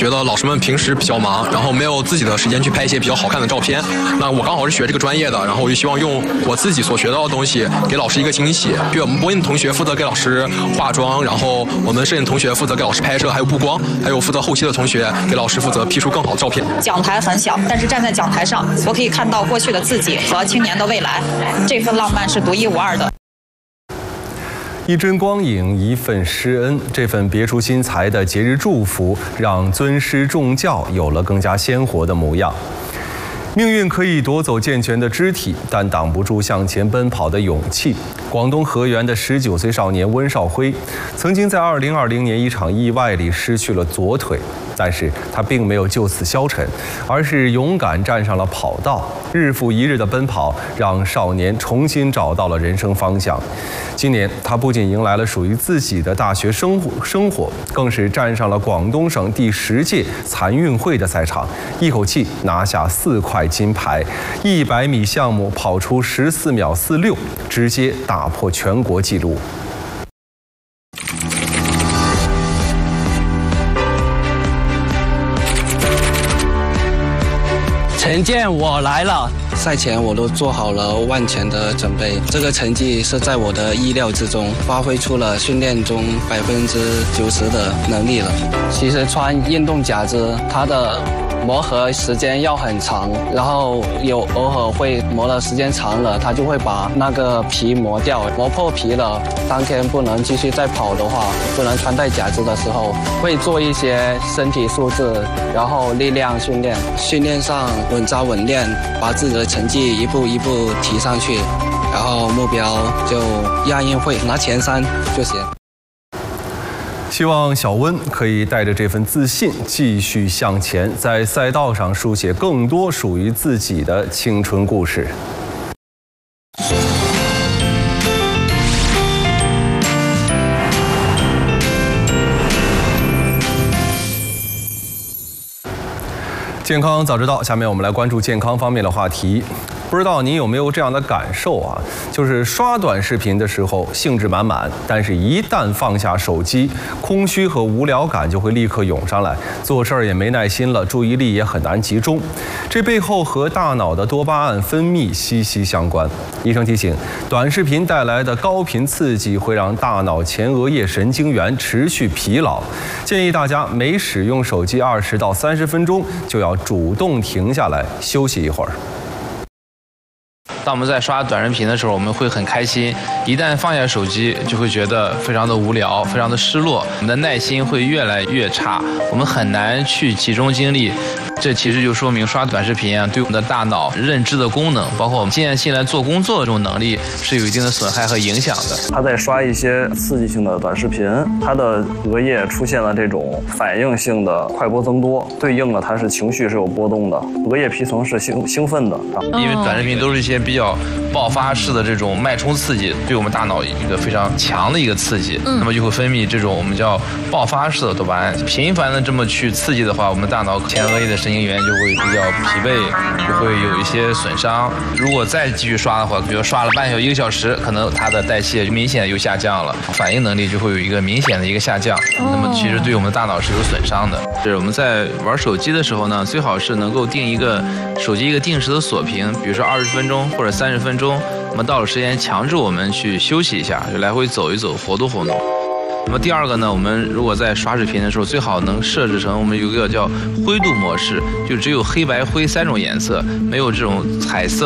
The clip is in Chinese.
觉得老师们平时比较忙，然后没有自己的时间去拍一些比较好看的照片。那我刚好是学这个专业的，然后我就希望用我自己所学到的东西给老师一个惊喜。比如我们播音的同学负责给老师化妆，然后我们摄影同学负责给老师拍摄，还有布光，还有负责后期的同学给老师负责 P 出更好的照片。 讲台很小，但是站在讲台上，我可以看到过去的自己和青年的未来，这份浪漫是独一无二的。 一帧光影，一份师恩，这份别出心裁的节日祝福，让尊师重教有了更加鲜活的模样。命运可以夺走健全的肢体，但挡不住向前奔跑的勇气。广东河源的19岁少年温少辉，曾经在2020年一场意外里失去了左腿，但是他并没有就此消沉，而是勇敢站上了跑道。日复一日的奔跑，让少年重新找到了人生方向。今年，他不仅迎来了属于自己的大学生活，更是站上了广东省第10届残运会的赛场，一口气拿下4块金牌，100米项目跑出14秒46，直接打破全国纪录。 陈健，我来了。赛前我都做好了万全的准备，这个成绩是在我的意料之中，发挥出了训练中90%的能力了。其实穿运动假肢，它的磨合时间要很长，然后偶尔会磨的时间长了，它就会把那个皮磨掉，磨破皮了。当天不能继续再跑的话，不能穿戴假肢的时候，会做一些身体素质，然后力量训练，训练上稳扎稳练，把自己的成绩一步一步提上去，然后目标就亚运会拿前3就行。 希望小温可以带着这份自信继续向前，在赛道上书写更多属于自己的青春故事。健康早知道，下面我们来关注健康方面的话题。不知道您有没有这样的感受啊？就是刷短视频的时候兴致满满，但是一旦放下手机，空虚和无聊感就会立刻涌上来，做事儿也没耐心了，注意力也很难集中。这背后和大脑的多巴胺分泌息息相关。医生提醒，短视频带来的高频刺激会让大脑前额叶神经元持续疲劳，建议大家每使用手机20到30分钟就要主动停下来休息一会儿。 当我们在刷短视频的时候，我们会很开心；一旦放下手机，就会觉得非常的无聊，非常的失落，我们的耐心会越来越差，我们很难去集中精力。这其实就说明刷短视频啊，对我们的大脑认知的功能，包括我们静下心来做工作的这种能力，是有一定的损害和影响的。 他在刷一些刺激性的短视频，他的额叶出现了这种反应性的快波增多，对应的他是情绪是有波动的，额叶皮层是兴奋的。 因为短视频都是一些比较爆发式的这种脉冲刺激，对我们大脑一个非常强的一个刺激，那么就会分泌这种我们叫爆发式的多巴胺。频繁的这么去刺激的话，我们大脑前额叶的神经元就会比较疲惫，就会有一些损伤。如果再继续刷的话，比如刷了半小时、1个小时，可能它的代谢明显又下降了，反应能力就会有一个明显的一个下降。那么其实对我们的大脑是有损伤的。是我们在玩手机的时候呢，最好是能够定一个手机一个定时的锁屏，比如说20分钟或者30分钟。那么到了时间，强制我们去休息一下，就来回走一走，活动活动。那么第二个呢，我们如果在刷视频的时候，最好能设置成我们有一个叫灰度模式，就只有黑白灰3种颜色，没有这种彩色